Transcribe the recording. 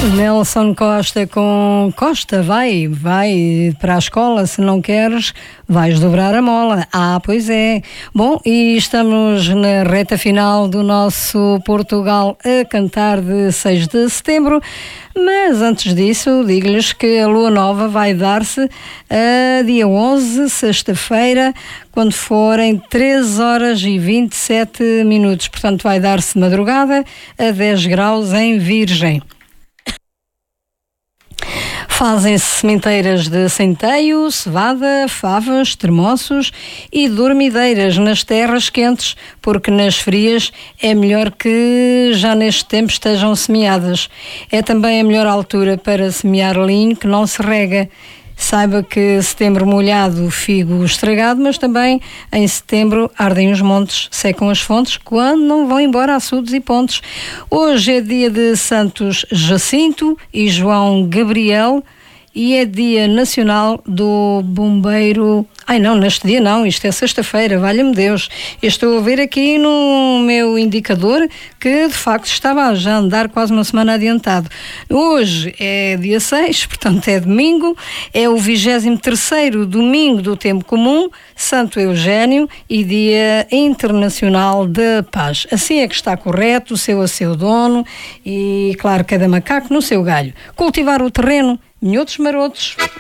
Nelson Costa com Costa, vai para a escola, se não queres, vais dobrar a mola. Ah, pois é. Bom, e estamos na reta final do nosso Portugal a cantar de 6 de setembro, mas antes disso, digo-lhes que a lua nova vai dar-se a dia 11, sexta-feira, quando forem 13 horas e 27 minutos. Portanto, vai dar-se madrugada a 10 graus em Virgem. Fazem-se sementeiras de centeio, cevada, favas, termoços e dormideiras nas terras quentes, porque nas frias é melhor que já neste tempo estejam semeadas. É também a melhor altura para semear linho que não se rega. Saiba que setembro molhado, figo estragado, mas também em setembro ardem os montes, secam as fontes, quando não vão embora açudes e pontes. Hoje é dia de Santos Jacinto e João Gabriel e é dia nacional do bombeiro. Ai não, neste dia não, isto é sexta-feira, valha-me Deus. Eu estou a ver aqui no meu indicador que de facto estava já a andar quase uma semana adiantado. Hoje é dia 6, portanto é domingo, é o 23º domingo do tempo comum, Santo Eugênio e Dia Internacional da Paz. Assim é que está correto, o seu a seu dono e claro, cada macaco no seu galho. Cultivar o terreno, minhotos marotos.